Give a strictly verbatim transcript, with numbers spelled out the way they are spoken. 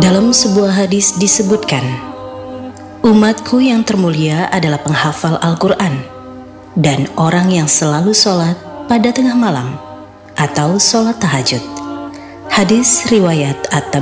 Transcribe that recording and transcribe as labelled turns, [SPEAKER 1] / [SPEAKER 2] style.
[SPEAKER 1] Dalam sebuah hadis disebutkan, umatku yang termulia adalah penghafal Al-Quran dan orang yang selalu sholat pada tengah malam atau sholat tahajud. Hadis riwayat At-Tabari.